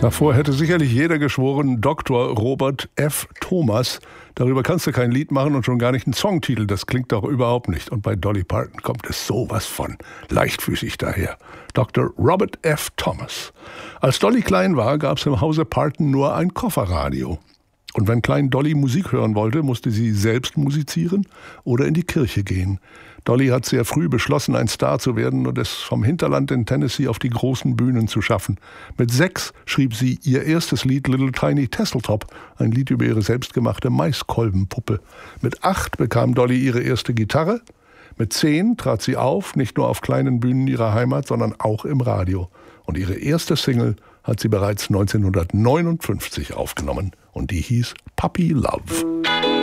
Davor hätte sicherlich jeder geschworen, Dr. Robert F. Thomas. Darüber kannst du kein Lied machen und schon gar nicht einen Songtitel. Das klingt doch überhaupt nicht. Und bei Dolly Parton kommt es sowas von leichtfüßig daher. Dr. Robert F. Thomas. Als Dolly klein war, gab es im Hause Parton nur ein Kofferradio. Und wenn Klein Dolly Musik hören wollte, musste sie selbst musizieren oder in die Kirche gehen. Dolly hat sehr früh beschlossen, ein Star zu werden und es vom Hinterland in Tennessee auf die großen Bühnen zu schaffen. Mit 6 schrieb sie ihr erstes Lied Little Tiny Tasseltop, ein Lied über ihre selbstgemachte Maiskolbenpuppe. Mit 8 bekam Dolly ihre erste Gitarre. Mit 10 trat sie auf, nicht nur auf kleinen Bühnen ihrer Heimat, sondern auch im Radio. Und ihre erste Single hat sie bereits 1959 aufgenommen und die hieß Puppy Love.